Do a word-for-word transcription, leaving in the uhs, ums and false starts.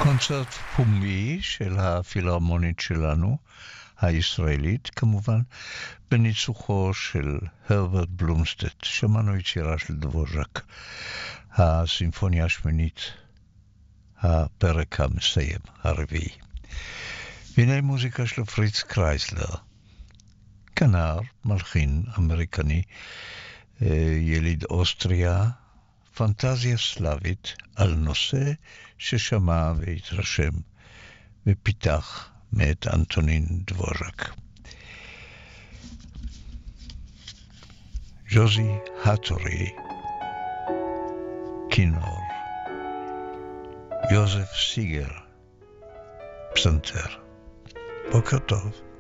קונצרט פומבי של הפילהרמונית שלנו, הישראלית, כמובן, בניצוחו של הרברט בלומסטד. שמענו יצירה של דבוז'ק, הסימפוניה השמינית, הפרק המסיים, הרביעי. והנה מוזיקה של פריץ קרייסלר, כנר, מלחין אמריקני, יליד אוסטריה, פנטזיה סלאבית על נושא ששמע והתרשם ופיתח מאת אנטונין דבוז'ק. ז'וזי הטורי, כינור, יוזף סיגר, פסנתר. בוקר טוב.